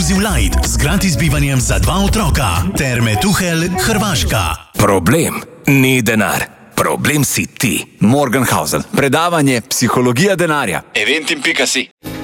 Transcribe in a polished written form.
Exclusive Light z gratis bivanjem za 2 otroka. Terme Tuhelj, Hrvaška. Problem ni denar. Problem si ti. Morgenhausen. Predavanje Psihologija denarja. Eventim.si